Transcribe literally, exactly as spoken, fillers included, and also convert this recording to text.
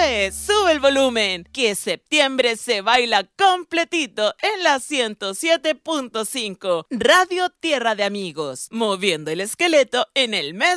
¡Eh! ¡Sube el volumen! Que septiembre se baila completito en la ciento siete punto cinco. Radio Tierra de Amigos, moviendo el esqueleto en el mes